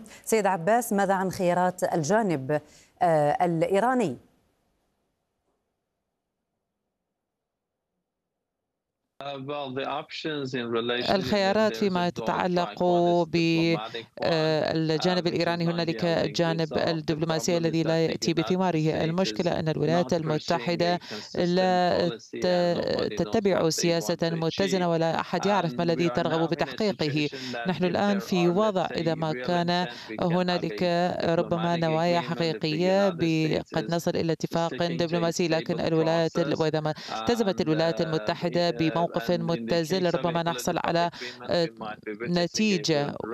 سيد عباس، ماذا عن خيارات الجانب الإيراني؟ الخيارات فيما تتعلق بالجانب الإيراني، هنالك الجانب الدبلوماسي الذي لا يأتي بثماره. المشكلة أن الولايات المتحدة لا تتبع سياسة متزنة ولا أحد يعرف ما الذي ترغب بتحقيقه. نحن الآن في وضع إذا ما كان هنالك ربما نوايا حقيقية قد نصل إلى اتفاق دبلوماسي، لكن وإذا ما التزمت الولايات المتحدة بموقف متزن ربما نحصل على نتيجة،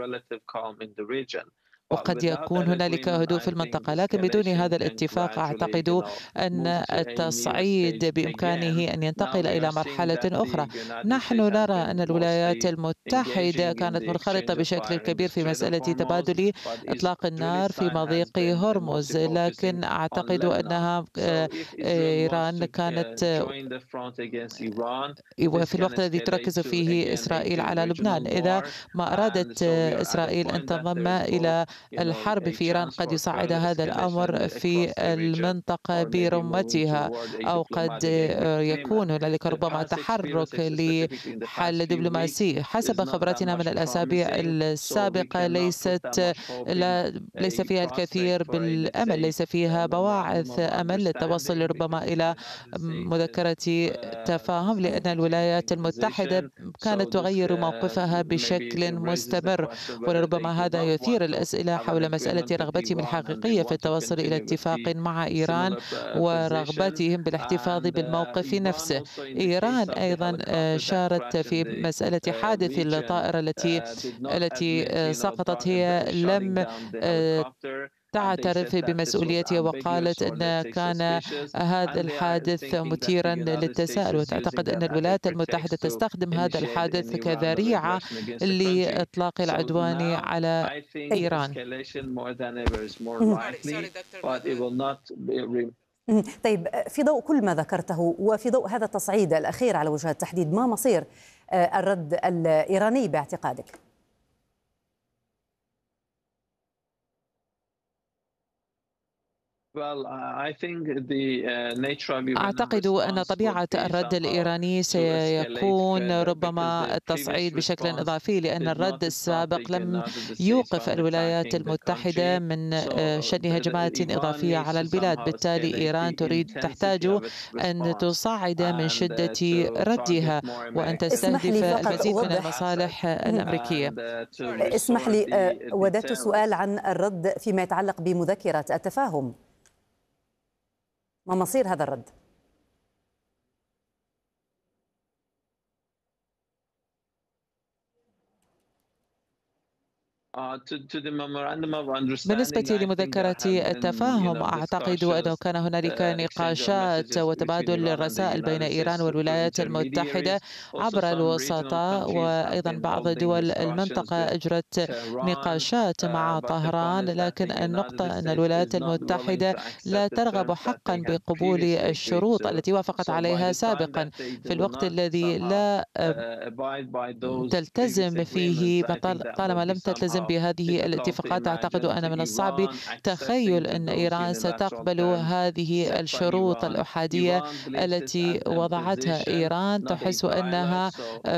وقد يكون هنالك هدوء في المنطقة. لكن بدون هذا الاتفاق أعتقد أن التصعيد بإمكانه أن ينتقل إلى مرحلة أخرى. نحن نرى أن الولايات المتحدة كانت منخرطة بشكل كبير في مسألة تبادل إطلاق النار في مضيق هرمز، لكن أعتقد أنها إيران كانت وفي الوقت الذي تركز فيه إسرائيل على لبنان. إذا ما أرادت إسرائيل أن تنضم إلى الحرب في إيران قد يصعد هذا الأمر في المنطقة برمتها، أو قد يكون هنالك ربما تحرك لحل دبلوماسي. حسب خبرتنا من الأسابيع السابقة ليس فيها الكثير بالأمل، ليس فيها بواعث أمل للتوصل ربما إلى مذكرة تفاهم، لأن الولايات المتحدة كانت تغير موقفها بشكل مستمر، ولربما هذا يثير الأسئلة حول مسألة رغبتهم الحقيقية في التوصل إلى اتفاق مع إيران ورغبتهم بالاحتفاظ بالموقف نفسه. إيران أيضا شارت في مسألة حادث الطائرة التي سقطت. هي لم تعترف بمسؤوليتها وقالت أن كان هذا الحادث مثيرا للتساؤل، وتعتقد أن الولايات المتحدة تستخدم هذا الحادث كذريعة لإطلاق العدوان على إيران. طيب، في ضوء كل ما ذكرته وفي ضوء هذا التصعيد الأخير على وجه التحديد، ما مصير الرد الإيراني باعتقادك؟ أعتقد أن طبيعة الرد الإيراني سيكون ربما التصعيد بشكل إضافي، لأن الرد السابق لم يوقف الولايات المتحدة من شن هجمات إضافية على البلاد. بالتالي إيران تحتاج أن تصعد من شدة ردها وأن تستهدف المزيد من المصالح الأمريكية. اسمح لي، وددت سؤال عن الرد فيما يتعلق بمذكرة التفاهم. ما مصير هذا الرد؟ بالنسبة لمذكرة التفاهم، أعتقد أنه كان هنالك نقاشات وتبادل الرسائل بين إيران والولايات المتحدة عبر الوسطاء، وأيضا بعض دول المنطقة أجرت نقاشات مع طهران. لكن النقطة أن الولايات المتحدة لا ترغب حقا بقبول الشروط التي وافقت عليها سابقا، في الوقت الذي لا تلتزم فيه. طالما لم تلتزم بهذه الاتفاقات، أعتقد أن من الصعب تخيل أن إيران ستقبل هذه الشروط الأحادية التي وضعتها إيران. تحس أنها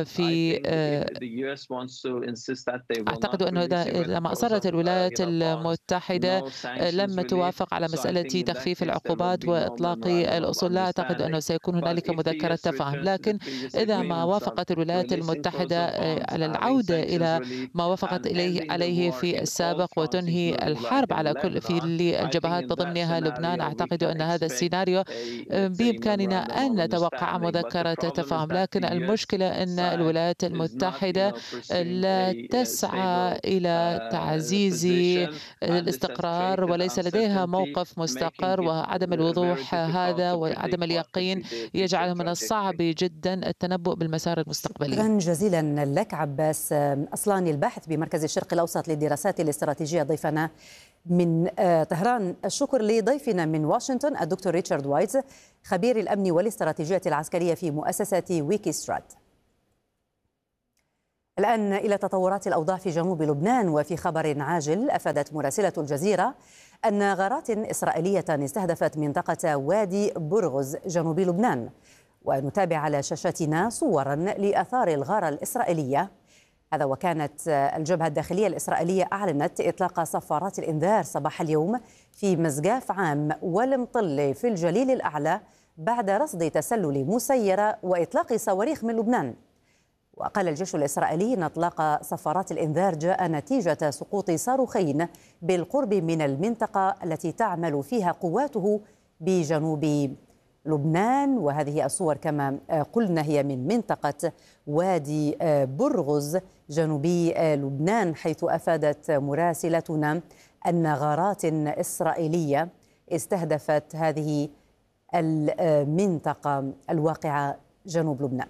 أعتقد أنه إذا ما أصرت الولايات المتحدة لم توافق على مسألة تخفيف العقوبات وإطلاق الأصول، لا أعتقد أنه سيكون هنالك مذكرة تفاهم. لكن إذا ما وافقت الولايات المتحدة على العودة إلى ما وافقت عليه في السابق وتنهي الحرب على كل في الجبهات بضمنها لبنان، أعتقد أن هذا السيناريو بإمكاننا أن نتوقع مذكرة تفاهم. لكن المشكلة أن الولايات المتحدة لا تسعى إلى تعزيز الاستقرار وليس لديها موقف مستقر، وعدم الوضوح هذا وعدم اليقين يجعل من الصعب جدا التنبؤ بالمسار المستقبلي. شكرا جزيلا لك عباس أصلاني، الباحث بمركز الشرق الأوسط للدراسات الاستراتيجية، ضيفنا من طهران. الشكر لضيفنا من واشنطن الدكتور ريتشارد وايتز، خبير الأمن والاستراتيجية العسكرية في مؤسسة ويكي سترات. الآن إلى تطورات الأوضاع في جنوب لبنان. وفي خبر عاجل، أفادت مراسلة الجزيرة أن غارات إسرائيلية استهدفت منطقة وادي برغز جنوب لبنان. ونتابع على شاشتنا صورا لآثار الغارة الإسرائيلية. هذا وكانت الجبهة الداخلية الإسرائيلية أعلنت إطلاق صفارات الإنذار صباح اليوم في مسقاف عام والمطلة في الجليل الأعلى بعد رصد تسلل مسيرة وإطلاق صواريخ من لبنان. وقال الجيش الإسرائيلي أن إطلاق صفارات الإنذار جاء نتيجة سقوط صاروخين بالقرب من المنطقة التي تعمل فيها قواته بجنوب لبنان. وهذه الصور كما قلنا هي من منطقة وادي برغز جنوبي لبنان، حيث أفادت مراسلتنا أن غارات إسرائيلية استهدفت هذه المنطقة الواقعة جنوب لبنان.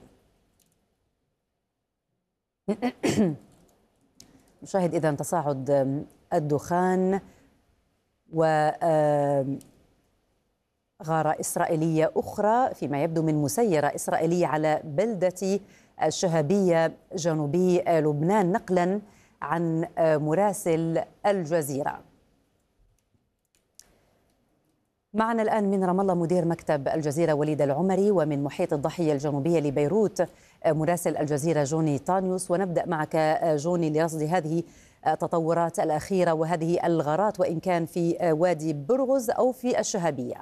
نشاهد إذن تصاعد الدخان وغارة إسرائيلية أخرى فيما يبدو من مسيرة إسرائيلية على بلدة الشهابية جنوبي لبنان، نقلا عن مراسل الجزيرة. معنا الآن من رام الله مدير مكتب الجزيرة وليد العمري، ومن محيط الضاحية الجنوبية لبيروت مراسل الجزيرة جوني طانيوس. ونبدأ معك جوني لرصد هذه التطورات الأخيرة وهذه الغارات، وإن كان في وادي برغز أو في الشهابية.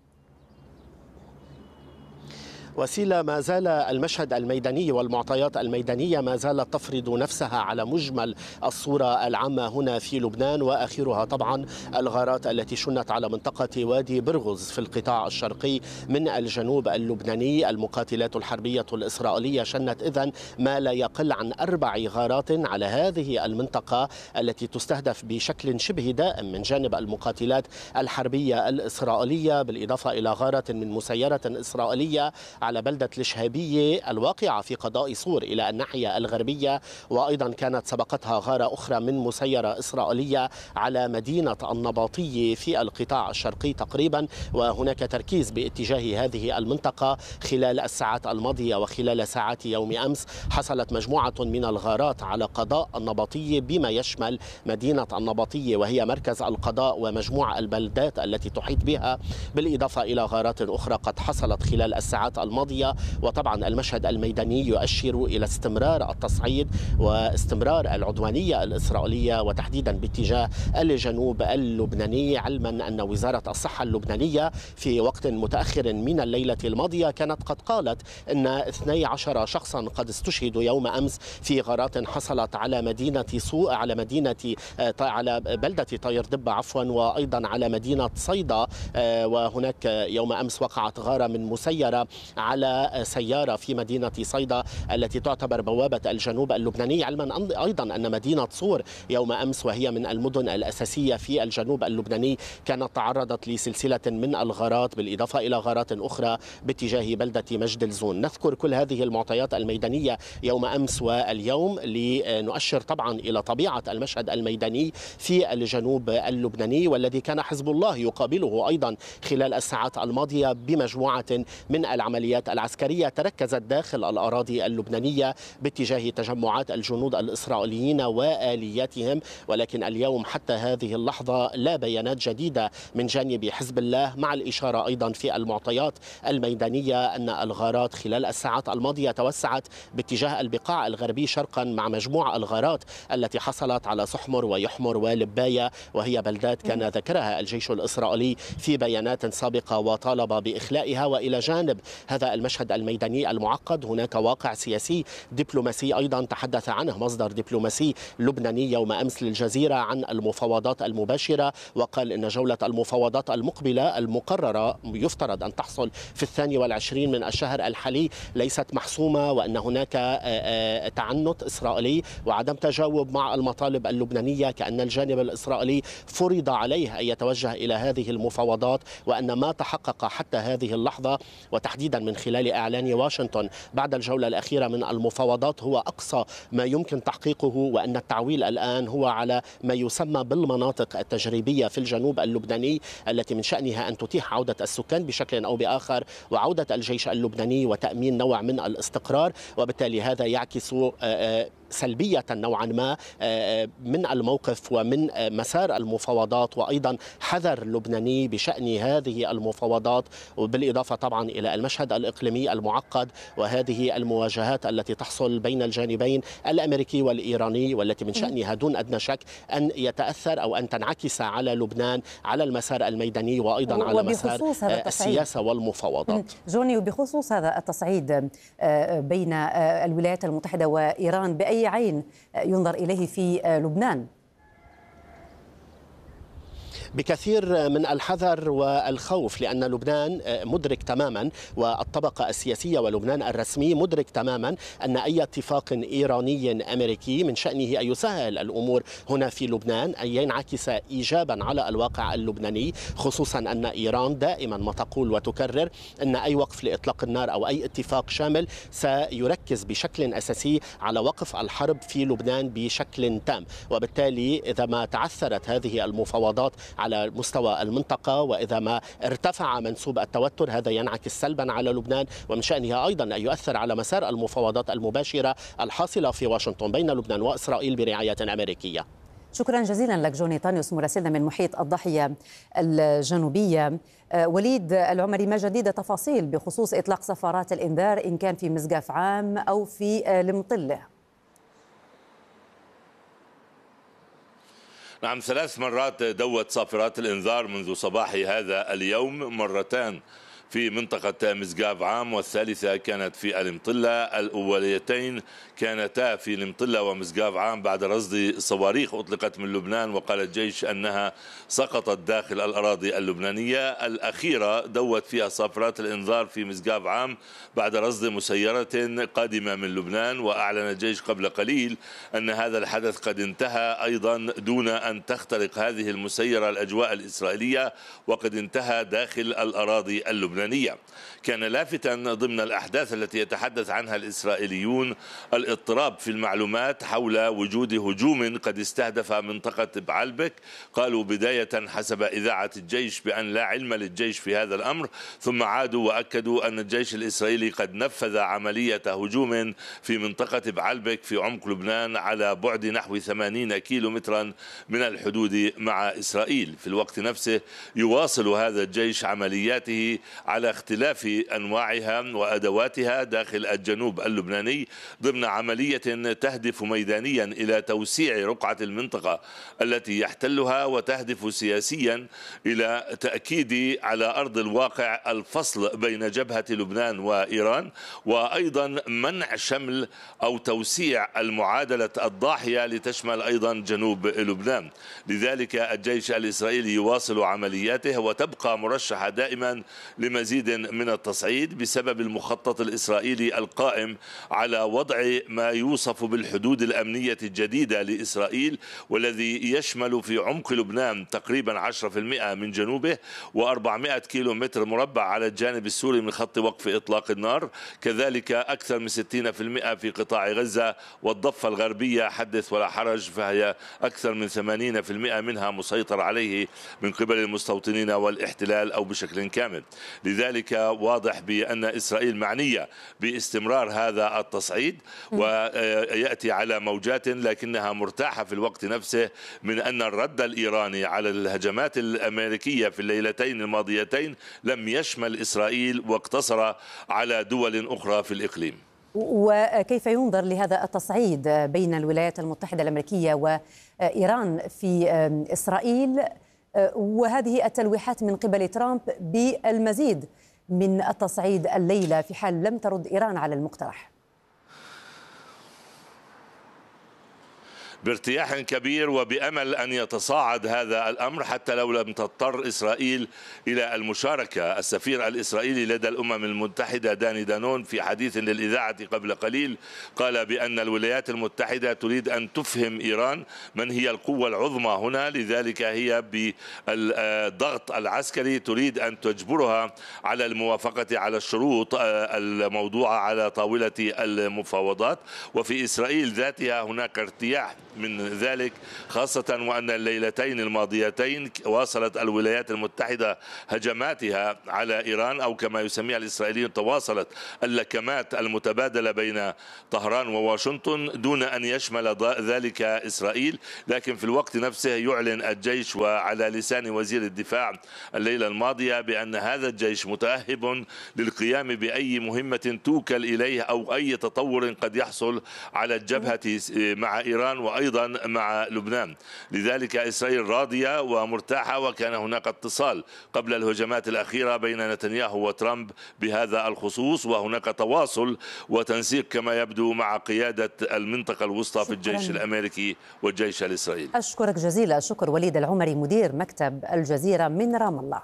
وسيلة، ما زال المشهد الميداني والمعطيات الميدانية ما زالت تفرض نفسها على مجمل الصورة العامة هنا في لبنان، وآخرها طبعا الغارات التي شنت على منطقة وادي برغز في القطاع الشرقي من الجنوب اللبناني. المقاتلات الحربية الإسرائيلية شنت إذن ما لا يقل عن 4 غارات على هذه المنطقة التي تستهدف بشكل شبه دائم من جانب المقاتلات الحربية الإسرائيلية، بالإضافة إلى غارة من مسيرة إسرائيلية على بلدة الشهابية الواقعة في قضاء صور إلى الناحية الغربية. وأيضا كانت سبقتها غارة أخرى من مسيرة إسرائيلية على مدينة النباطية في القطاع الشرقي تقريبا. وهناك تركيز باتجاه هذه المنطقة خلال الساعات الماضية وخلال ساعات يوم أمس. حصلت مجموعة من الغارات على قضاء النباطية بما يشمل مدينة النباطية وهي مركز القضاء ومجموعة البلدات التي تحيط بها، بالإضافة إلى غارات أخرى قد حصلت خلال الساعات الماضية. وطبعا المشهد الميداني يؤشر إلى استمرار التصعيد واستمرار العدوانية الإسرائيلية وتحديدا باتجاه الجنوب اللبناني، علما أن وزارة الصحة اللبنانية في وقت متأخر من الليلة الماضية كانت قد قالت أن 12 شخصا قد استشهدوا يوم أمس في غارات حصلت على على بلدة طير دبة وأيضا على مدينة صيدا. وهناك يوم أمس وقعت غارة من مسيرة على سيارة في مدينة صيدا التي تعتبر بوابة الجنوب اللبناني، علما أيضا أن مدينة صور يوم أمس وهي من المدن الأساسية في الجنوب اللبناني كانت تعرضت لسلسلة من الغارات، بالإضافة إلى غارات أخرى باتجاه بلدة مجد الزون. نذكر كل هذه المعطيات الميدانية يوم أمس واليوم لنؤشر طبعا إلى طبيعة المشهد الميداني في الجنوب اللبناني، والذي كان حزب الله يقابله أيضا خلال الساعات الماضية بمجموعة من العمليات العسكرية تركزت داخل الأراضي اللبنانية باتجاه تجمعات الجنود الإسرائيليين وآلياتهم. ولكن اليوم حتى هذه اللحظة لا بيانات جديدة من جانب حزب الله، مع الإشارة أيضا في المعطيات الميدانية أن الغارات خلال الساعات الماضية توسعت باتجاه البقاع الغربي شرقا مع مجموعة الغارات التي حصلت على سحمر ويحمر ولباية، وهي بلدات كان ذكرها الجيش الإسرائيلي في بيانات سابقة وطالب بإخلائها. وإلى جانب هذا المشهد الميداني المعقد هناك واقع سياسي دبلوماسي أيضا تحدث عنه مصدر دبلوماسي لبناني يوم أمس للجزيرة عن المفاوضات المباشرة، وقال إن جولة المفاوضات المقبلة المقررة يفترض أن تحصل في 22 من الشهر الحالي ليست محسومة، وأن هناك تعنت إسرائيلي وعدم تجاوب مع المطالب اللبنانية، كأن الجانب الإسرائيلي فرض عليه أن يتوجه إلى هذه المفاوضات، وأن ما تحقق حتى هذه اللحظة وتحديدا من خلال إعلان واشنطن بعد الجولة الأخيرة من المفاوضات هو أقصى ما يمكن تحقيقه، وأن التعويل الآن هو على ما يسمى بالمناطق التجريبية في الجنوب اللبناني التي من شأنها أن تتيح عودة السكان بشكل أو بآخر وعودة الجيش اللبناني وتأمين نوع من الاستقرار. وبالتالي هذا يعكس سلبية نوعا ما من الموقف ومن مسار المفاوضات، وأيضا حذر لبناني بشأن هذه المفاوضات، وبالإضافة طبعا إلى المشهد الإقليمي المعقد وهذه المواجهات التي تحصل بين الجانبين الأمريكي والإيراني، والتي من شأنها دون أدنى شك أن يتأثر أو أن تنعكس على لبنان على المسار الميداني وأيضا على مسار السياسة والمفاوضات. جوني، وبخصوص هذا التصعيد بين الولايات المتحدة وإيران، بأي عين ينظر إليه في لبنان؟ بكثير من الحذر والخوف، لأن لبنان مدرك تماما، والطبقة السياسية ولبنان الرسمي مدرك تماما أن أي اتفاق إيراني أمريكي من شأنه أن يسهل الأمور هنا في لبنان، أن ينعكس إيجابا على الواقع اللبناني، خصوصا أن إيران دائما ما تقول وتكرر أن أي وقف لإطلاق النار أو أي اتفاق شامل سيركز بشكل أساسي على وقف الحرب في لبنان بشكل تام. وبالتالي إذا ما تعثرت هذه المفاوضات على مستوى المنطقة، وإذا ما ارتفع منسوب التوتر، هذا ينعكس سلبا على لبنان، ومن شأنها أيضا أن يؤثر على مسار المفاوضات المباشرة الحاصلة في واشنطن بين لبنان وإسرائيل برعاية أمريكية. شكرا جزيلا لك جوني طانيوس مراسلنا من محيط الضاحية الجنوبية. وليد العمري، ما جديد تفاصيل بخصوص إطلاق صفارات الإنذار إن كان في مسقف عام أو في المطلة؟ نعم، 3 مرات دوت صافرات الإنذار منذ صباح هذا اليوم، مرتان في منطقة مسقاف عام والثالثة كانت في المطلة. الأوليتين كانتا في المطلة ومسقاف عام بعد رصد صواريخ أطلقت من لبنان، وقال الجيش أنها سقطت داخل الأراضي اللبنانية. الأخيرة دوت فيها صافرات الإنذار في مسقاف عام بعد رصد مسيرة قادمة من لبنان، وأعلن الجيش قبل قليل أن هذا الحدث قد انتهى أيضا دون أن تخترق هذه المسيرة الأجواء الإسرائيلية، وقد انتهى داخل الأراضي اللبنانية. كان لافتا ضمن الأحداث التي يتحدث عنها الإسرائيليون الاضطراب في المعلومات حول وجود هجوم قد استهدف منطقة بعلبك. قالوا بداية حسب إذاعة الجيش بأن لا علم للجيش في هذا الأمر، ثم عادوا وأكدوا أن الجيش الإسرائيلي قد نفذ عملية هجوم في منطقة بعلبك في عمق لبنان على بعد نحو 80 كيلومترا من الحدود مع إسرائيل. في الوقت نفسه يواصل هذا الجيش عملياته على اختلاف أنواعها وأدواتها داخل الجنوب اللبناني ضمن عملية تهدف ميدانيا إلى توسيع رقعة المنطقة التي يحتلها، وتهدف سياسيا إلى تأكيد على أرض الواقع الفصل بين جبهة لبنان وإيران، وأيضا منع شمل أو توسيع المعادلة الضاحية لتشمل أيضا جنوب لبنان. لذلك الجيش الإسرائيلي يواصل عملياته، وتبقى مرشحة دائما لمزيد من التصعيد بسبب المخطط الإسرائيلي القائم على وضع ما يوصف بالحدود الأمنية الجديدة لإسرائيل، والذي يشمل في عمق لبنان تقريبا 10% من جنوبه و400 كيلومتر مربع على الجانب السوري من خط وقف إطلاق النار، كذلك أكثر من 60% في قطاع غزة والضفة الغربية حدث ولا حرج، فهي أكثر من 80% منها مسيطر عليه من قبل المستوطنين والاحتلال أو بشكل كامل. لذلك واضح بأن إسرائيل معنية باستمرار هذا التصعيد، ويأتي على موجات، لكنها مرتاحة في الوقت نفسه من أن الرد الإيراني على الهجمات الأمريكية في الليلتين الماضيتين لم يشمل إسرائيل واقتصر على دول أخرى في الإقليم. وكيف ينظر لهذا التصعيد بين الولايات المتحدة الأمريكية وإيران في إسرائيل، وهذه التلويحات من قبل ترامب بالمزيد من التصعيد الليلة في حال لم ترد إيران على المقترح؟ بارتياح كبير وبأمل أن يتصاعد هذا الأمر حتى لو لم تضطر إسرائيل إلى المشاركة. السفير الإسرائيلي لدى الأمم المتحدة داني دانون في حديث للإذاعة قبل قليل قال بأن الولايات المتحدة تريد أن تفهم إيران من هي القوة العظمى هنا، لذلك هي بالضغط العسكري تريد أن تجبرها على الموافقة على الشروط الموضوعة على طاولة المفاوضات. وفي إسرائيل ذاتها هناك ارتياح من ذلك، خاصة وأن الليلتين الماضيتين واصلت الولايات المتحدة هجماتها على إيران، أو كما يسميها الإسرائيليون تواصلت اللكمات المتبادلة بين طهران وواشنطن دون أن يشمل ذلك إسرائيل. لكن في الوقت نفسه يعلن الجيش وعلى لسان وزير الدفاع الليلة الماضية بأن هذا الجيش متأهب للقيام بأي مهمة توكل إليه أو أي تطور قد يحصل على الجبهة مع إيران وأيضا مع لبنان. لذلك إسرائيل راضية ومرتاحة، وكان هناك اتصال قبل الهجمات الأخيرة بين نتنياهو وترامب بهذا الخصوص، وهناك تواصل وتنسيق كما يبدو مع قيادة المنطقة الوسطى في الجيش الأمريكي والجيش الإسرائيلي. أشكرك جزيل الشكر وليد العمري مدير مكتب الجزيرة من رام الله.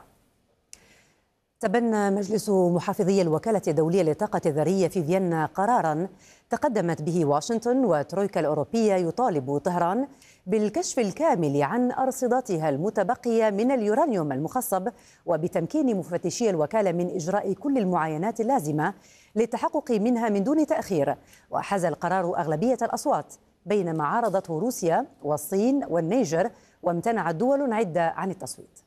تبنى مجلس محافظي الوكالة الدولية للطاقة الذرية في فيينا قراراً تقدمت به واشنطن وترويكا الأوروبية يطالب طهران بالكشف الكامل عن أرصدتها المتبقية من اليورانيوم المخصب، وبتمكين مفتشي الوكالة من إجراء كل المعاينات اللازمة للتحقق منها من دون تأخير. وحاز القرار أغلبية الأصوات، بينما عارضته روسيا والصين والنيجر، وامتنعت دول عدة عن التصويت.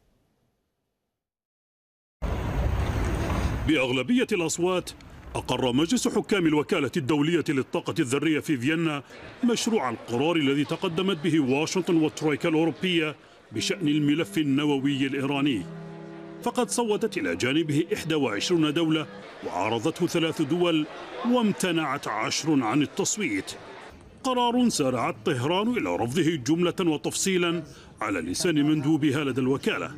بأغلبية الأصوات أقر مجلس حكام الوكالة الدولية للطاقة الذرية في فيينا مشروع القرار الذي تقدمت به واشنطن والترويكا الأوروبية بشأن الملف النووي الإيراني. فقد صوتت إلى جانبه 21 دولة وعارضته 3 دول وامتنعت 10 عن التصويت. قرار سارعت طهران إلى رفضه جملة وتفصيلا على لسان مندوبها لدى الوكالة.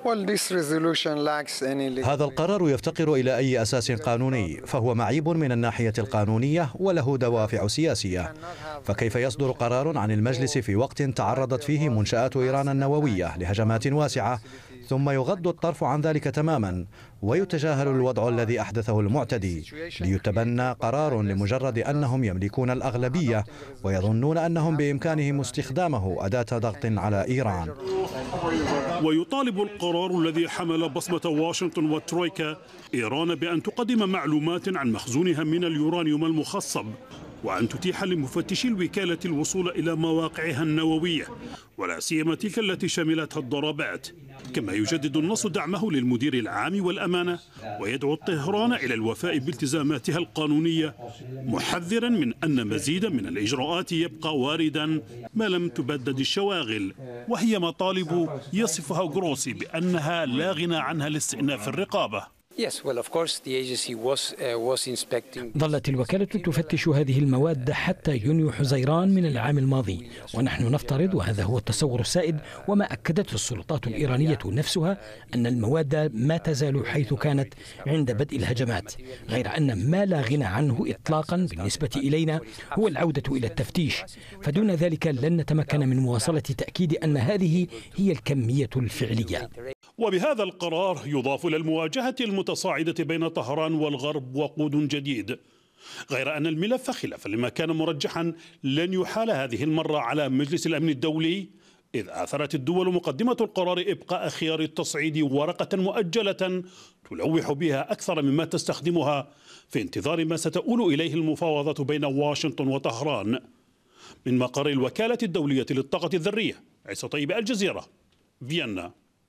هذا القرار يفتقر إلى أي أساس قانوني، فهو معيب من الناحية القانونية وله دوافع سياسية. فكيف يصدر قرار عن المجلس في وقت تعرضت فيه منشآت إيران النووية لهجمات واسعة، ثم يغض الطرف عن ذلك تماما ويتجاهل الوضع الذي أحدثه المعتدي ليتبنى قرار لمجرد أنهم يملكون الأغلبية ويظنون أنهم بإمكانهم استخدامه أداة ضغط على إيران؟ ويطالب القرار الذي حمل بصمة واشنطن والترويكا إيران بأن تقدم معلومات عن مخزونها من اليورانيوم المخصب، وأن تتيح لمفتشي الوكالة الوصول إلى مواقعها النووية، ولا سيما تلك التي شملتها الضربات. كما يجدد النص دعمه للمدير العام والأمانة، ويدعو طهران إلى الوفاء بالتزاماتها القانونية، محذرا من أن مزيدا من الإجراءات يبقى واردا ما لم تبدد الشواغل، وهي مطالب يصفها غروسي بأنها لا غنى عنها لاستئناف الرقابة. ظلت الوكالة تفتش هذه المواد حتى يونيو حزيران من العام الماضي، ونحن نفترض، وهذا هو التصور السائد وما أكدته السلطات الإيرانية نفسها، أن المواد ما تزال حيث كانت عند بدء الهجمات، غير أن ما لا غنى عنه إطلاقا بالنسبة إلينا هو العودة إلى التفتيش، فدون ذلك لن نتمكن من مواصلة تأكيد أن هذه هي الكمية الفعلية. وبهذا القرار يضاف إلى المواجهة المتصاعدة بين طهران والغرب وقود جديد، غير أن الملف خلافا لما كان مرجحا لن يحال هذه المرة على مجلس الأمن الدولي، إذ آثرت الدول مقدمة القرار إبقاء خيار التصعيد ورقة مؤجلة تلوح بها أكثر مما تستخدمها في انتظار ما ستؤول إليه المفاوضات بين واشنطن وطهران. من مقر الوكالة الدولية للطاقة الذرية، عيسى طيب، الجزيرة، فيينا.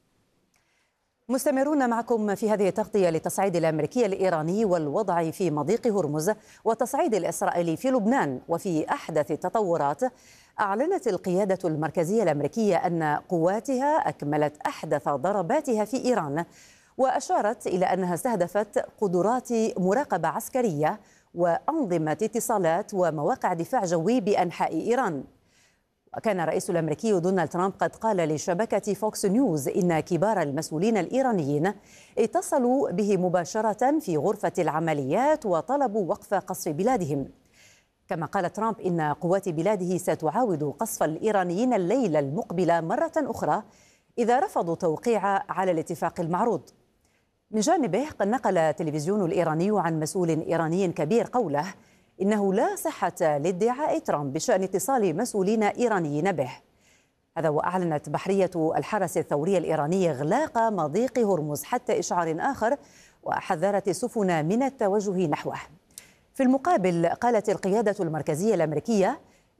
مستمرون معكم في هذه التغطية للتصعيد الأمريكي الإيراني والوضع في مضيق هرمز والتصعيد الإسرائيلي في لبنان. وفي أحدث التطورات، أعلنت القيادة المركزية الأمريكية أن قواتها أكملت أحدث ضرباتها في إيران، وأشارت إلى أنها استهدفت قدرات مراقبة عسكرية وأنظمة اتصالات ومواقع دفاع جوي بأنحاء إيران. وكان الرئيس الأمريكي دونالد ترامب قد قال لشبكة فوكس نيوز إن كبار المسؤولين الإيرانيين اتصلوا به مباشرة في غرفة العمليات وطلبوا وقف قصف بلادهم. كما قال ترامب إن قوات بلاده ستعاود قصف الإيرانيين الليلة المقبلة مرة أخرى إذا رفضوا توقيع على الاتفاق المعروض. من جانبه، قد نقل التلفزيون الإيراني عن مسؤول إيراني كبير قوله إنه لا صحة لادعاء ترامب بشأن اتصال مسؤولين إيرانيين به. هذا وأعلنت بحرية الحرس الثوري الإيراني إغلاق مضيق هرمز حتى إشعار آخر، وحذرت السفن من التوجه نحوه. في المقابل، قالت القيادة المركزية الأمريكية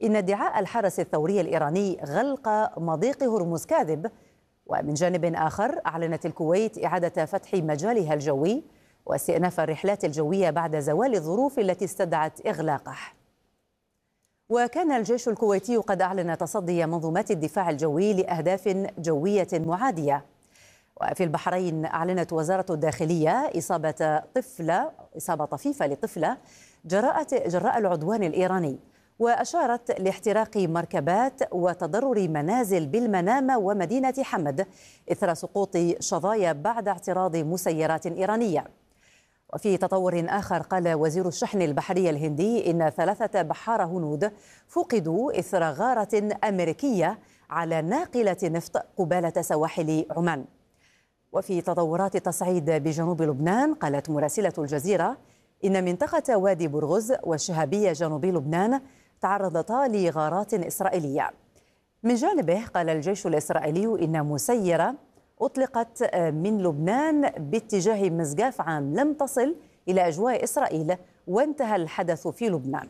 إن ادعاء الحرس الثوري الإيراني غلق مضيق هرمز كاذب. ومن جانب آخر أعلنت الكويت إعادة فتح مجالها الجوي واستئناف الرحلات الجوية بعد زوال الظروف التي استدعت إغلاقه. وكان الجيش الكويتي قد أعلن تصدي منظومات الدفاع الجوي لأهداف جوية معادية. وفي البحرين أعلنت وزارة الداخلية إصابة طفيفة لطفلة جراء العدوان الإيراني، وأشارت لاحتراق مركبات وتضرر منازل بالمنامة ومدينة حمد إثر سقوط شظايا بعد اعتراض مسيرات إيرانية. وفي تطور آخر قال وزير الشحن البحري الهندي إن 3 بحار هنود فقدوا إثر غارة أمريكية على ناقلة نفط قبالة سواحل عمان. وفي تطورات تصعيد بجنوب لبنان قالت مراسلة الجزيرة إن منطقة وادي برغز والشهابية جنوب لبنان تعرضتا لغارات إسرائيلية. من جانبه قال الجيش الإسرائيلي إن مسيرة أطلقت من لبنان باتجاه مسقاف عام لم تصل إلى أجواء إسرائيل وانتهى الحدث في لبنان.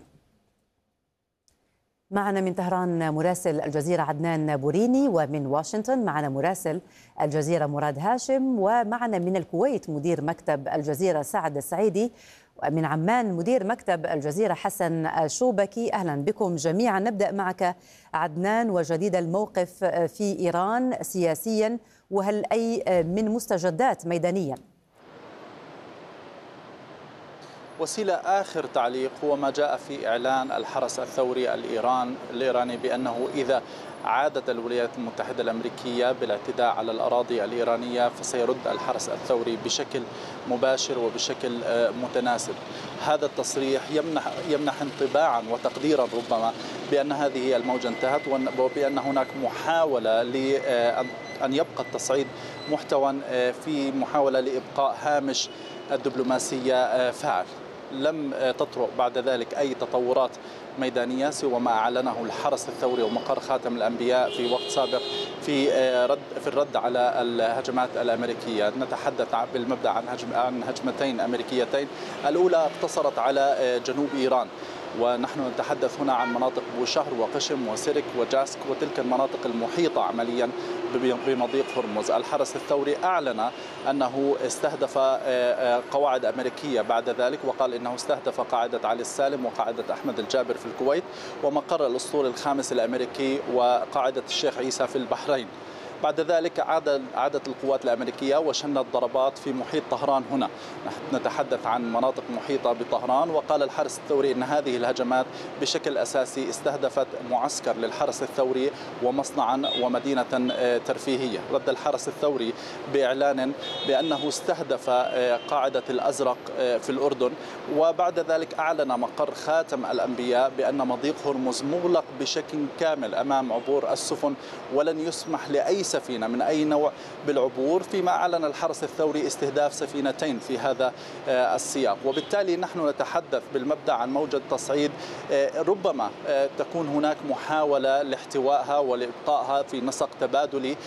معنا من طهران مراسل الجزيرة عدنان بوريني، ومن واشنطن معنا مراسل الجزيرة مراد هاشم، ومعنا من الكويت مدير مكتب الجزيرة سعد السعيدي، ومن عمان مدير مكتب الجزيرة حسن شوبكي. أهلا بكم جميعا. نبدأ معك عدنان، وجديد الموقف في إيران سياسيا، وهل أي من مستجدات ميدانيا؟ وسيلة آخر تعليق هو ما جاء في إعلان الحرس الثوري الإيراني بأنه إذا عادت الولايات المتحدة الأمريكية بالاعتداء على الأراضي الإيرانية فسيرد الحرس الثوري بشكل مباشر وبشكل متناسب. هذا التصريح يمنح انطباعا وتقديرا ربما بأن هذه الموجة انتهت، وبأن هناك محاولة لأن يبقى التصعيد محتوى في محاولة لإبقاء هامش الدبلوماسية فاعل. لم تطرق بعد ذلك أي تطورات ميدانية سوى ما أعلنه الحرس الثوري ومقر خاتم الأنبياء في وقت سابق في الرد على الهجمات الأمريكية. نتحدث بالمبدأ عن هجمتين أمريكيتين، الأولى اقتصرت على جنوب إيران، ونحن نتحدث هنا عن مناطق بوشهر وقشم وسرك وجاسك وتلك المناطق المحيطة عمليا بمضيق هرمز. الحرس الثوري أعلن أنه استهدف قواعد أمريكية بعد ذلك، وقال إنه استهدف قاعدة علي السالم وقاعدة أحمد الجابر في الكويت ومقر الأسطول الخامس الأمريكي وقاعدة الشيخ عيسى في البحرين. بعد ذلك عادت القوات الأمريكية وشنت ضربات في محيط طهران. هنا نتحدث عن مناطق محيطة بطهران، وقال الحرس الثوري أن هذه الهجمات بشكل أساسي استهدفت معسكر للحرس الثوري ومصنعا ومدينة ترفيهية. رد الحرس الثوري بإعلان بأنه استهدف قاعدة الأزرق في الأردن، وبعد ذلك أعلن مقر خاتم الأنبياء بأن مضيق هرمز مغلق بشكل كامل أمام عبور السفن ولن يسمح لأي سفينة من أي نوع بالعبور، فيما أعلن الحرس الثوري استهداف سفينتين في هذا السياق. وبالتالي نحن نتحدث بالمبدأ عن موجة تصعيد ربما تكون هناك محاولة لاحتوائها ولإبقائها في نسق تبادلي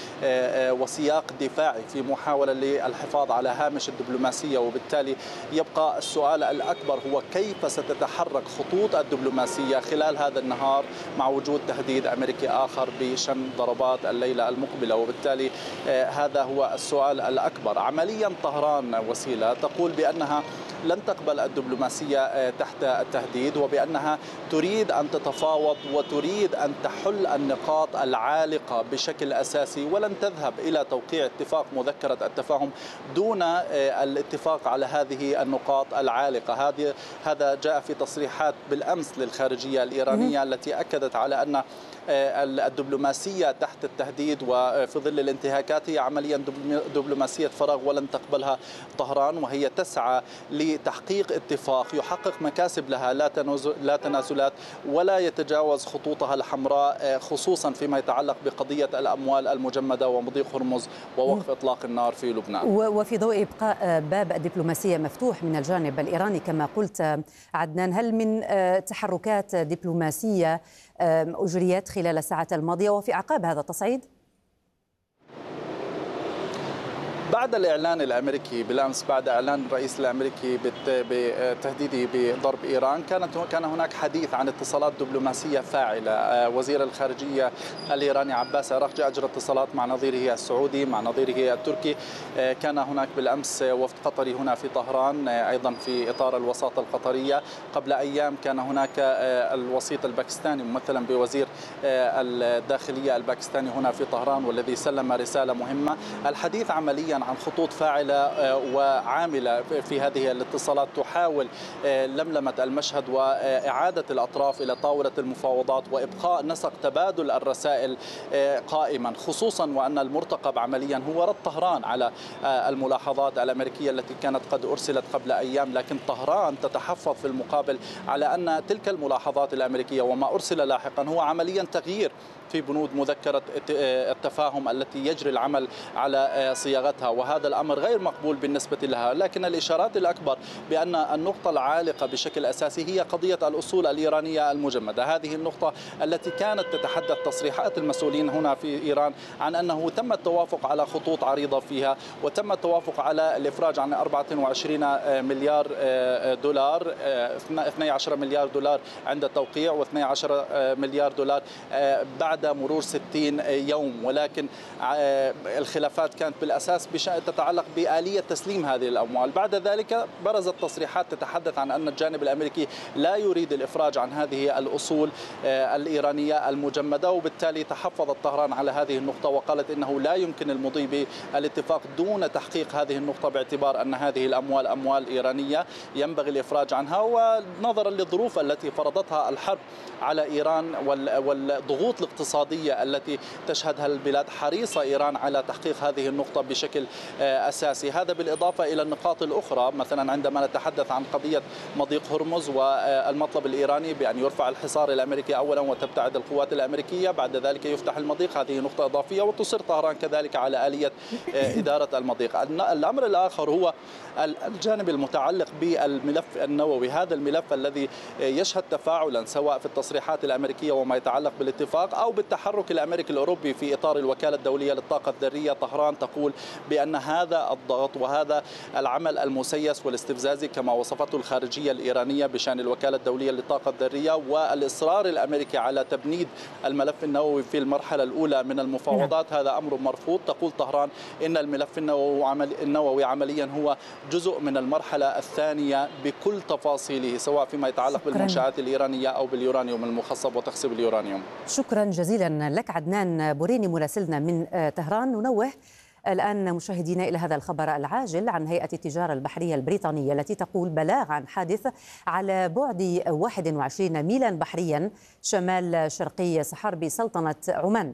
وسياق دفاعي في محاولة للحفاظ على هامش الدبلوماسية. وبالتالي يبقى السؤال الأكبر هو كيف ستتحرك خطوط الدبلوماسية خلال هذا النهار مع وجود تهديد أمريكي آخر بشن ضربات الليلة المقبلة. وبالتالي هذا هو السؤال الأكبر. عمليا طهران وسيلة تقول بأنها لن تقبل الدبلوماسية تحت التهديد، وبأنها تريد أن تتفاوض وتريد أن تحل النقاط العالقة بشكل أساسي، ولن تذهب إلى توقيع اتفاق مذكرة التفاهم دون الاتفاق على هذه النقاط العالقة. هذا جاء في تصريحات بالأمس للخارجية الإيرانية التي أكدت على أن الدبلوماسية تحت التهديد وفي ظل الانتهاكات هي عمليا دبلوماسية فراغ ولن تقبلها طهران، وهي تسعى لتحقيق اتفاق يحقق مكاسب لها لا تنازلات ولا يتجاوز خطوطها الحمراء، خصوصا فيما يتعلق بقضية الأموال المجمدة ومضيق هرمز ووقف إطلاق النار في لبنان. وفي ضوء إبقاء باب الدبلوماسية مفتوح من الجانب الإيراني كما قلت عدنان، هل من تحركات دبلوماسية أجريت خلال الساعات الماضية وفي أعقاب هذا التصعيد؟ بعد الإعلان الأمريكي بالأمس، بعد إعلان الرئيس الأمريكي بتهديده بضرب إيران، كان هناك حديث عن اتصالات دبلوماسية فاعلة. وزير الخارجية الإيراني عباس عراقجي أجرى اتصالات مع نظيره السعودي، مع نظيره التركي. كان هناك بالأمس وفد قطري هنا في طهران أيضا في إطار الوساطة القطرية. قبل أيام كان هناك الوسيط الباكستاني ممثلا بوزير الداخلية الباكستاني هنا في طهران، والذي سلم رسالة مهمة. الحديث عمليا عن خطوط فاعلة وعاملة في هذه الاتصالات تحاول لملمة المشهد وإعادة الأطراف إلى طاولة المفاوضات وإبقاء نسق تبادل الرسائل قائما، خصوصا وأن المرتقب عمليا هو رد طهران على الملاحظات الأمريكية التي كانت قد أرسلت قبل أيام، لكن طهران تتحفظ في المقابل على أن تلك الملاحظات الأمريكية وما أرسل لاحقا هو عمليا تغيير في بنود مذكرة التفاهم التي يجري العمل على صياغتها، وهذا الأمر غير مقبول بالنسبة لها. لكن الإشارات الأكبر بأن النقطة العالقة بشكل أساسي هي قضية الأصول الإيرانية المجمدة. هذه النقطة التي كانت تتحدث تصريحات المسؤولين هنا في إيران عن أنه تم التوافق على خطوط عريضة فيها، وتم التوافق على الإفراج عن 24 مليار دولار، 12 مليار دولار عند التوقيع و12 مليار دولار بعد مرور 60 يوم. ولكن الخلافات كانت بالأساس تتعلق بآلية تسليم هذه الأموال. بعد ذلك برزت تصريحات تتحدث عن أن الجانب الأمريكي لا يريد الإفراج عن هذه الأصول الإيرانية المجمدة، وبالتالي تحفظت طهران على هذه النقطة وقالت إنه لا يمكن المضي بالاتفاق دون تحقيق هذه النقطة، باعتبار أن هذه الأموال أموال إيرانية ينبغي الإفراج عنها، ونظرا للظروف التي فرضتها الحرب على إيران والضغوط الاقتصادية التي تشهدها البلاد، حريصة إيران على تحقيق هذه النقطة بشكل أساسي. هذا بالإضافة إلى النقاط الأخرى، مثلا عندما نتحدث عن قضية مضيق هرمز والمطلب الإيراني بأن يرفع الحصار الأمريكي أولا وتبتعد القوات الأمريكية، بعد ذلك يفتح المضيق، هذه نقطة إضافية، وتصر طهران كذلك على آلية إدارة المضيق. الأمر الآخر هو الجانب المتعلق بالملف النووي. هذا الملف الذي يشهد تفاعلا سواء في التصريحات الأمريكية وما يتعلق بالاتفاق أو بالتحرك الأمريكي الأوروبي في إطار الوكالة الدولية للطاقة الذرية. طهران تقول بأن هذا الضغط وهذا العمل المسيس والاستفزازي كما وصفته الخارجية الإيرانية بشأن الوكالة الدولية للطاقة الذرية والإصرار الأمريكي على تبنيد الملف النووي في المرحلة الأولى من المفاوضات، هذا أمر مرفوض. تقول طهران إن الملف النووي عمليا هو جزء من المرحلة الثانية بكل تفاصيله، سواء فيما يتعلق بالمنشآت الإيرانية أو باليورانيوم المخصب وتخصيب اليورانيوم. شكرا جزيلا لك عدنان بوريني مراسلنا من طهران. ننوه الآن مشاهدينا إلى هذا الخبر العاجل عن هيئة التجارة البحرية البريطانية التي تقول بلاغ عن حادث على بعد 21 ميلا بحريا شمال شرقي صحار بسلطنة عمان.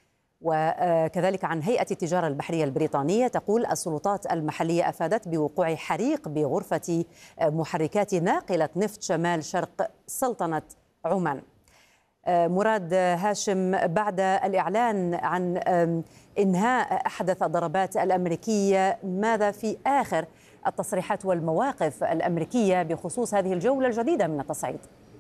وكذلك عن هيئة التجارة البحرية البريطانية تقول السلطات المحلية أفادت بوقوع حريق بغرفة محركات ناقلة نفط شمال شرق سلطنة عمان. مراد هاشم، بعد الإعلان عن إنهاء أحدث الضربات الأمريكية، ماذا في آخر التصريحات والمواقف الأمريكية بخصوص هذه الجولة الجديدة من التصعيد؟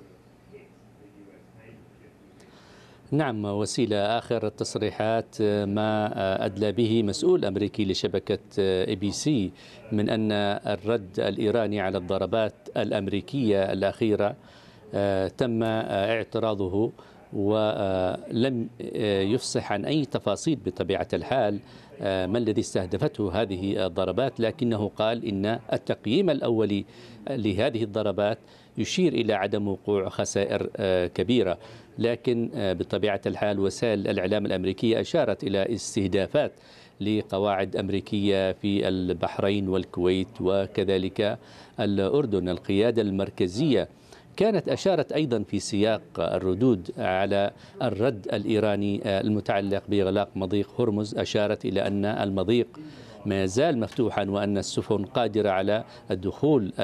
نعم وسيلة، آخر التصريحات ما أدلى به مسؤول أمريكي لشبكة ABC من أن الرد الإيراني على الضربات الأمريكية الأخيرة تم اعتراضه، ولم يفصح عن أي تفاصيل بطبيعة الحال ما الذي استهدفته هذه الضربات، لكنه قال إن التقييم الأولي لهذه الضربات يشير إلى عدم وقوع خسائر كبيرة. لكن بطبيعة الحال وسائل الإعلام الأمريكية أشارت إلى استهدافات لقواعد أمريكية في البحرين والكويت وكذلك الأردن. القيادة المركزية كانت أشارت أيضا في سياق الردود على الرد الإيراني المتعلق بإغلاق مضيق هرمز، أشارت إلى أن المضيق ما زال مفتوحا وأن السفن قادرة على الدخول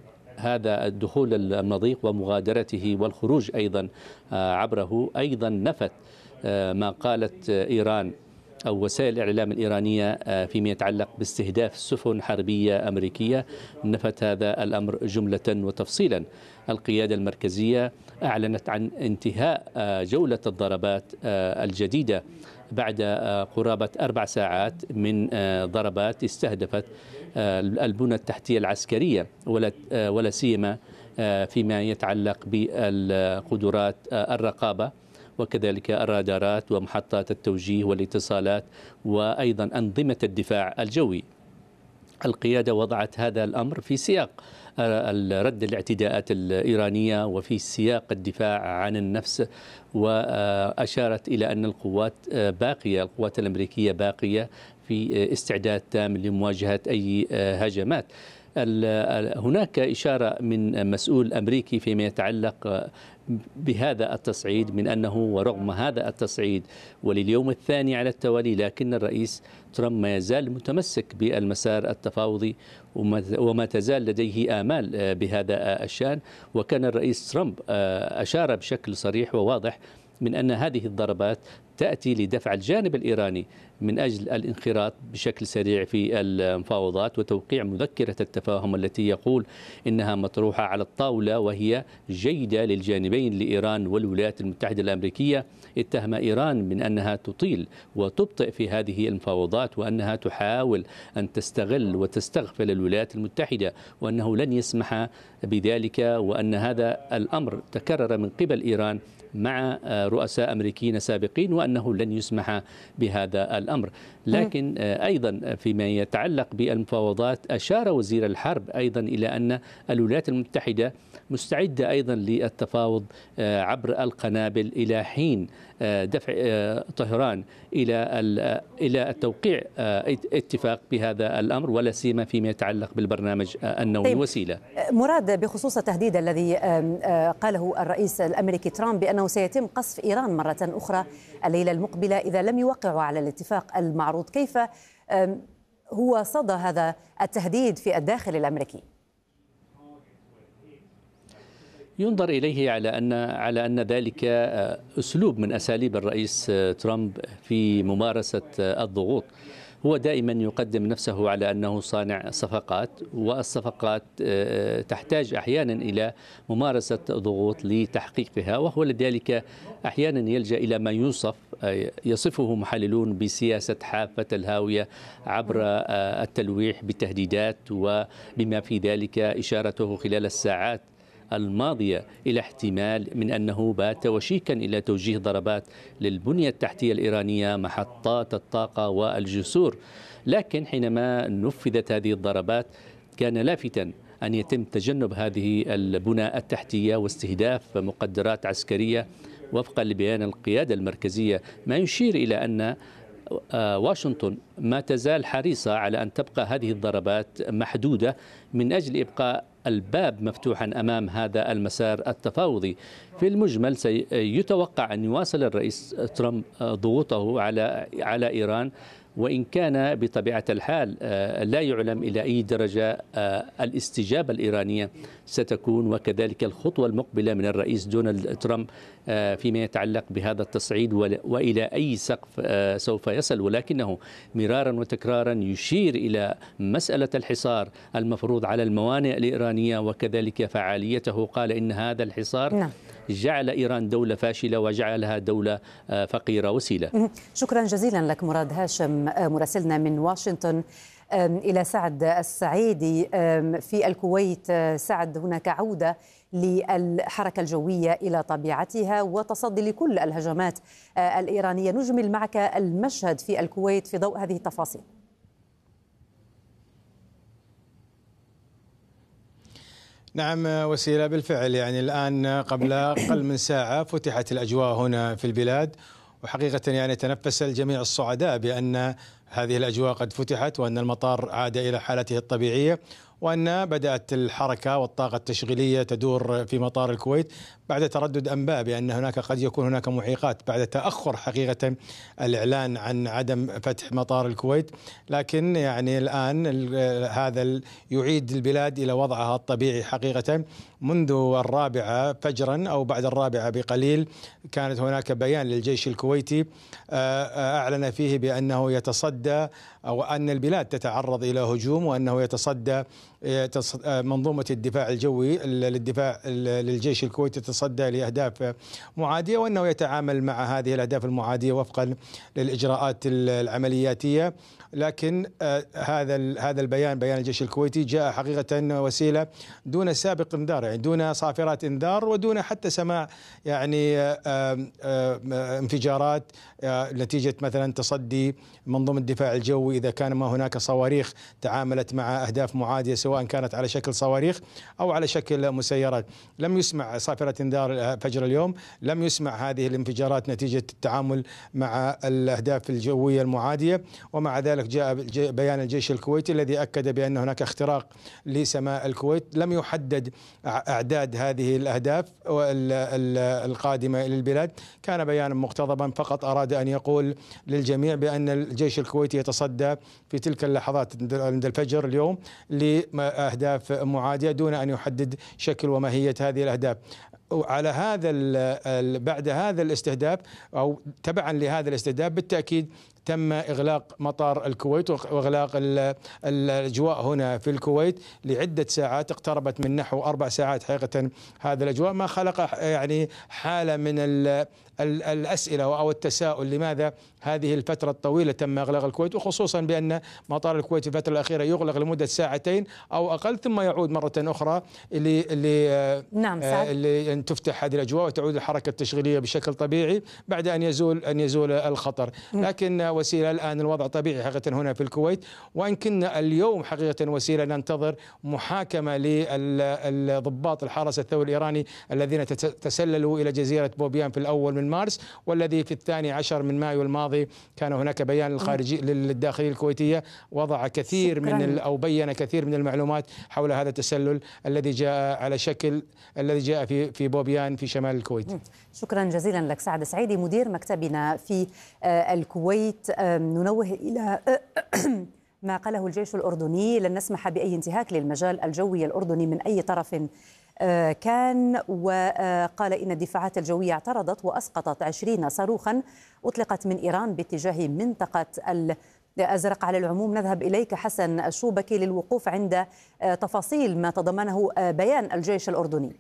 المضيق ومغادرته والخروج أيضا عبره. أيضا نفت ما قالت إيران أو وسائل الإعلام الإيرانية فيما يتعلق باستهداف سفن حربية أمريكية، نفت هذا الأمر جملة وتفصيلا. القيادة المركزية أعلنت عن انتهاء جولة الضربات الجديدة بعد قرابة 4 ساعات من ضربات استهدفت البنى التحتية العسكرية ولا سيما فيما يتعلق بالقدرات الرقابة وكذلك الرادارات ومحطات التوجيه والاتصالات وأيضا أنظمة الدفاع الجوي. القيادة وضعت هذا الأمر في سياق رد الاعتداءات الإيرانية وفي سياق الدفاع عن النفس، وأشارت إلى أن القوات الأمريكية باقية في استعداد تام لمواجهة أي هجمات. هناك إشارة من مسؤول أمريكي فيما يتعلق بهذا التصعيد من أنه ورغم هذا التصعيد ولليوم الثاني على التوالي لكن الرئيس ترامب ما يزال متمسك بالمسار التفاوضي وما تزال لديه آمال بهذا الشأن. وكان الرئيس ترامب أشار بشكل صريح وواضح من أن هذه الضربات تأتي لدفع الجانب الإيراني من أجل الانخراط بشكل سريع في المفاوضات وتوقيع مذكرة التفاهم التي يقول إنها مطروحة على الطاولة وهي جيدة للجانبين لإيران والولايات المتحدة الأمريكية. اتهم إيران من أنها تطيل وتبطئ في هذه المفاوضات وأنها تحاول أن تستغل وتستغفل الولايات المتحدة وأنه لن يسمح بذلك، وأن هذا الأمر تكرر من قبل إيران مع رؤساء أمريكيين سابقين وأنه لن يسمح بهذا الأمر. لكن أيضا فيما يتعلق بالمفاوضات أشار وزير الحرب أيضا إلى أن الولايات المتحدة مستعدة أيضا للتفاوض عبر القنابل إلى حين دفع طهران إلى التوقيع اتفاق بهذا الأمر ولا سيما فيما يتعلق بالبرنامج النووي وسيلة. مراد، بخصوص التهديد الذي قاله الرئيس الأمريكي ترامب بأنه سيتم قصف إيران مرة أخرى الليلة المقبلة إذا لم يوقعوا على الاتفاق المعروض، كيف هو صدى هذا التهديد في الداخل الأمريكي؟ ينظر إليه على أن ذلك أسلوب من أساليب الرئيس ترامب في ممارسة الضغوط. هو دائما يقدم نفسه على أنه صانع صفقات، والصفقات تحتاج أحيانا إلى ممارسة ضغوط لتحقيقها، وهو لذلك أحيانا يلجأ إلى ما يصفه محللون بسياسة حافة الهاوية عبر التلويح بالتهديدات، وبما في ذلك إشارته خلال الساعات الماضية إلى احتمال من أنه بات وشيكا إلى توجيه ضربات للبنية التحتية الإيرانية، محطات الطاقة والجسور. لكن حينما نفذت هذه الضربات كان لافتا أن يتم تجنب هذه البنى التحتية واستهداف مقدرات عسكرية وفقا لبيان القيادة المركزية، ما يشير إلى أن واشنطن ما تزال حريصة على أن تبقى هذه الضربات محدودة من أجل إبقاء الباب مفتوحا أمام هذا المسار التفاوضي. في المجمل سيتوقع أن يواصل الرئيس ترامب ضغوطه على إيران، وإن كان بطبيعة الحال لا يعلم إلى أي درجة الاستجابة الإيرانية ستكون، وكذلك الخطوة المقبلة من الرئيس دونالد ترامب فيما يتعلق بهذا التصعيد وإلى أي سقف سوف يصل. ولكنه مرارا وتكرارا يشير إلى مسألة الحصار المفروض على الموانئ الإيرانية وكذلك فعاليته. قال إن هذا الحصار جعل إيران دولة فاشلة وجعلها دولة فقيرة وسيلة. شكرا جزيلا لك مراد هاشم مراسلنا من واشنطن. إلى سعد السعيدي في الكويت. سعد، هناك عودة للحركة الجوية إلى طبيعتها وتصدي لكل الهجمات الإيرانية، نجمل معك المشهد في الكويت في ضوء هذه التفاصيل. نعم وسيلة، بالفعل يعني الآن قبل أقل من ساعة فتحت الأجواء هنا في البلاد، وحقيقة يعني تنفس الجميع السعداء بأن هذه الأجواء قد فتحت وأن المطار عاد إلى حالته الطبيعية، وأن بدأت الحركة والطاقة التشغيلية تدور في مطار الكويت بعد تردد أنباء بأن هناك قد يكون هناك محيقات بعد تأخر حقيقة الإعلان عن عدم فتح مطار الكويت. لكن يعني الآن هذا يعيد البلاد إلى وضعها الطبيعي حقيقة. منذ 4 فجرا أو بعد 4 بقليل كانت هناك بيان للجيش الكويتي أعلن فيه بأنه يتصدى أو أن البلاد تتعرض إلى هجوم، وأنه يتصدى منظومة الدفاع الجوي للجيش الكويتي تتصدى لأهداف معادية، وأنه يتعامل مع هذه الأهداف المعادية وفقا للإجراءات العملياتية. لكن هذا بيان الجيش الكويتي جاء حقيقة وسيلة دون سابق انذار، يعني دون صافرات انذار ودون حتى سماع يعني انفجارات نتيجة مثلا تصدي منظومة الدفاع الجوي إذا كان ما هناك صواريخ تعاملت مع أهداف معادية سواء كانت على شكل صواريخ أو على شكل مسيرات. لم يسمع صافرة انذار فجر اليوم، لم يسمع هذه الانفجارات نتيجة التعامل مع الأهداف الجوية المعادية. ومع ذلك جاء بيان الجيش الكويتي الذي أكد بأن هناك اختراق لسماء الكويت. لم يحدد أعداد هذه الأهداف القادمة إلى البلاد، كان بيانا مقتضبا، فقط أراد أن يقول للجميع بأن الجيش الكويتي يتصدى في تلك اللحظات عند الفجر اليوم لأهداف معادية دون أن يحدد شكل وماهية هذه الأهداف. على هذا بعد هذا الاستهداف أو تبعا لهذا الاستهداف بالتأكيد تم إغلاق مطار الكويت وإغلاق الأجواء هنا في الكويت لعدة ساعات، اقتربت من نحو 4 ساعات حقيقة هذا الأجواء، ما خلق يعني حالة من الأسئلة أو التساؤل لماذا هذه الفترة الطويلة تم إغلاق الكويت، وخصوصا بأن مطار الكويت في الفترة الأخيرة يغلق لمدة 2 ساعات أو أقل ثم يعود مرة أخرى لأن تفتح هذه الأجواء وتعود الحركة التشغيلية بشكل طبيعي بعد أن يزول الخطر. لكن وسيلة الآن الوضع طبيعي حقيقة هنا في الكويت، وإن كنا اليوم حقيقة وسيلة ننتظر محاكمة للضباط الحرس الثوري الإيراني الذين تسللوا إلى جزيرة بوبيان في الأول من مارس، والذي في 12 من مايو الماضي كان هناك بيان الخارجي للداخلية الكويتية وضع كثير أو بين كثير من المعلومات حول هذا التسلل الذي جاء في بوبيان في شمال الكويت. شكرا جزيلا لك سعد سعيدي مدير مكتبنا في الكويت. ننوه إلى ما قاله الجيش الأردني: لن نسمح بأي انتهاك للمجال الجوي الأردني من أي طرف كان. وقال إن الدفاعات الجوية اعترضت وأسقطت 20 صاروخا أطلقت من إيران باتجاه منطقة الأزرق. على العموم نذهب إليك حسن الشوبكي للوقوف عند تفاصيل ما تضمنه بيان الجيش الأردني.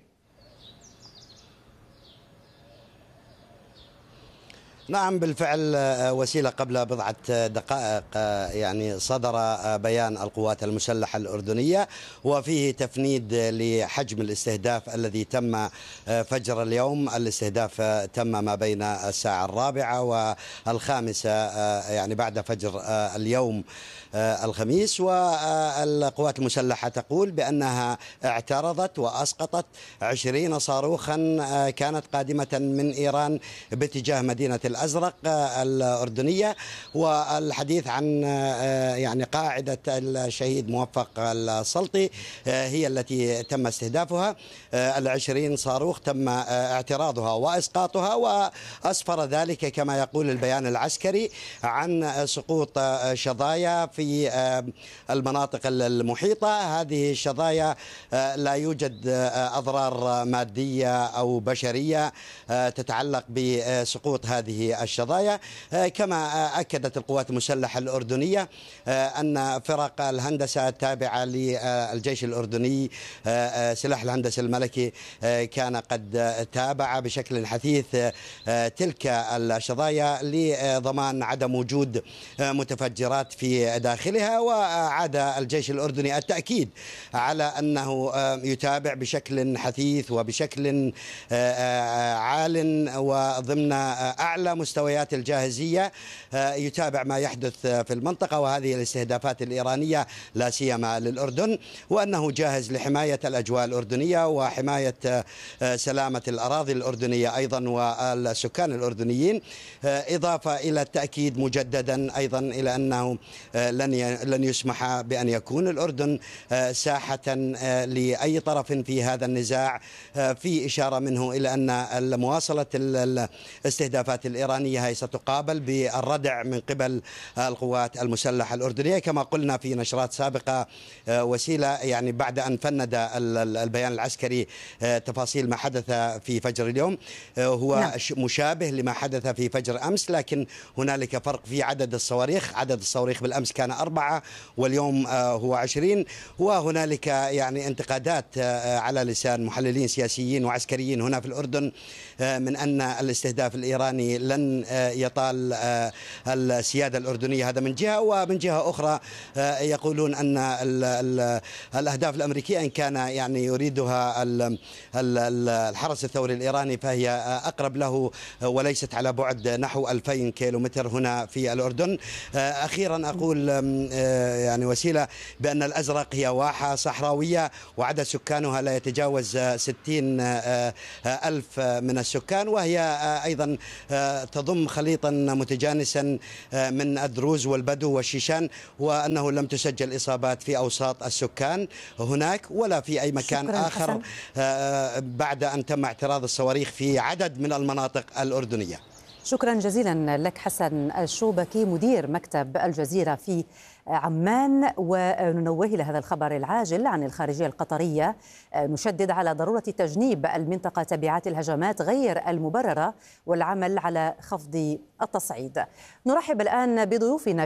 نعم بالفعل وسيلة، قبل بضعة دقائق يعني صدر بيان القوات المسلحة الأردنية وفيه تفنيد لحجم الاستهداف الذي تم فجر اليوم. الاستهداف تم ما بين الساعة 4 و5 يعني بعد فجر اليوم الخميس. والقوات المسلحة تقول بأنها اعترضت وأسقطت 20 صاروخا كانت قادمة من إيران باتجاه مدينة الأزرق الأردنية. والحديث عن يعني قاعدة الشهيد موفق السلطي هي التي تم استهدافها. 20 صاروخ تم اعتراضها وإسقاطها، وأسفر ذلك كما يقول البيان العسكري عن سقوط شظايا في المناطق المحيطة. هذه الشظايا لا يوجد أضرار مادية أو بشرية تتعلق بسقوط هذه الشظايا. كما أكدت القوات المسلحة الأردنية أن فرق الهندسة التابعة للجيش الأردني سلاح الهندسة الملكي كان قد تابع بشكل حثيث تلك الشظايا لضمان عدم وجود متفجرات في داخلها. وعاد الجيش الأردني التأكيد على أنه يتابع بشكل حثيث وبشكل عال وضمن أعلى مستويات الجاهزية يتابع ما يحدث في المنطقة وهذه الاستهدافات الإيرانية لا سيما للأردن، وأنه جاهز لحماية الأجواء الأردنية وحماية سلامة الأراضي الأردنية أيضا والسكان الأردنيين، إضافة إلى التأكيد مجددا أيضا إلى أنه لن يسمح بأن يكون الأردن ساحة لأي طرف في هذا النزاع، في إشارة منه إلى أن مواصلة الاستهدافات الإيرانية الإيرانية هي ستقابل بالردع من قبل القوات المسلحة الأردنية. كما قلنا في نشرات سابقة وسيلة، يعني بعد أن فند البيان العسكري تفاصيل ما حدث في فجر اليوم هو مشابه لما حدث في فجر أمس، لكن هنالك فرق في عدد الصواريخ. عدد الصواريخ بالأمس كان 4 واليوم هو 20. وهنالك يعني انتقادات على لسان محللين سياسيين وعسكريين هنا في الأردن من أن الاستهداف الإيراني لن يطال السيادة الأردنية، هذا من جهة. ومن جهة أخرى يقولون أن الأهداف الأمريكية إن كان يعني يريدها الحرس الثوري الإيراني فهي أقرب له وليست على بعد نحو 2000 كيلومتر هنا في الأردن. أخيرا أقول يعني وسيلة بأن الأزرق هي واحة صحراوية وعدد سكانها لا يتجاوز 60,000 من السكان، وهي أيضا تضم خليطا متجانسا من الدروز والبدو والشيشان، وأنه لم تسجل إصابات في أوساط السكان هناك ولا في أي مكان آخر بعد أن تم اعتراض الصواريخ في عدد من المناطق الأردنية. شكرا جزيلا لك حسن الشوبكي مدير مكتب الجزيرة في عمان. وننوه لهذا الخبر العاجل عن الخارجية القطرية، نشدد على ضرورة تجنيب المنطقة تبعات الهجمات غير المبررة والعمل على خفض التصعيد. نرحب الآن بضيوفنا